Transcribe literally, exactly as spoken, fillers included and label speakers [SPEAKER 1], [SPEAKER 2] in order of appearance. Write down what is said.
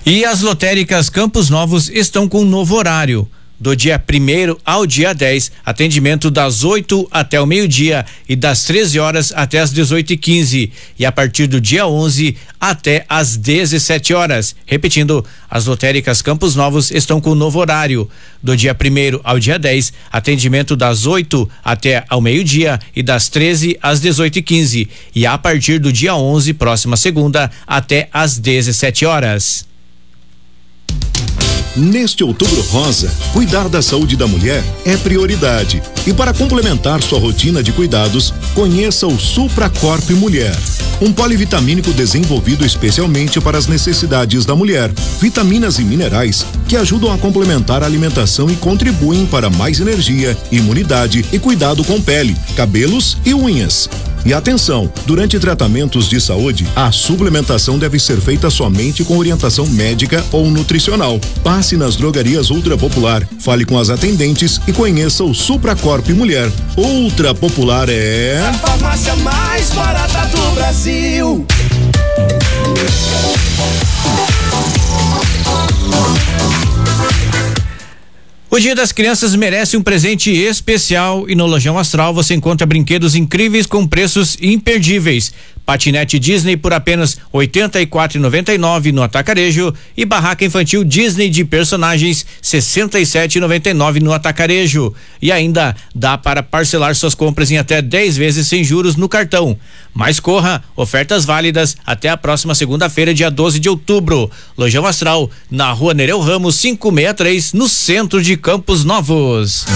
[SPEAKER 1] E as lotéricas Campos Novos estão com um novo horário. Do dia primeiro ao dia dez, atendimento das oito até o meio-dia e das treze horas até as dezoito e quinze. E a partir do dia onze até as dezessete horas. Repetindo, as lotéricas Campos Novos estão com um novo horário. Do dia primeiro ao dia dez, atendimento das oito até ao meio-dia e das treze às dezoito e quinze. E a partir do dia onze, próxima segunda, até as dezessete horas.
[SPEAKER 2] Neste Outubro Rosa, cuidar da saúde da mulher é prioridade. E para complementar sua rotina de cuidados, conheça o Supracorp Mulher. Um polivitamínico desenvolvido especialmente para as necessidades da mulher. Vitaminas e minerais que ajudam a complementar a alimentação e contribuem para mais energia, imunidade e cuidado com pele, cabelos e unhas. E atenção, durante tratamentos de saúde, a suplementação deve ser feita somente com orientação médica ou nutricional. Passe nas drogarias Ultra Popular, fale com as atendentes e conheça o Supracorp Mulher. Ultra Popular é
[SPEAKER 3] a farmácia mais barata do Brasil.
[SPEAKER 1] O Dia das Crianças merece um presente especial e no Lojão Astral você encontra brinquedos incríveis com preços imperdíveis. Patinete Disney por apenas oitenta e quatro reais e noventa e nove centavos no Atacarejo e barraca infantil Disney de personagens sessenta e sete reais e noventa e nove centavos no Atacarejo. E ainda dá para parcelar suas compras em até dez vezes sem juros no cartão. Mas corra, ofertas válidas até a próxima segunda-feira, dia doze de outubro. Lojão Astral, na Rua Nereu Ramos quinhentos e sessenta e três, no centro de Campos Novos.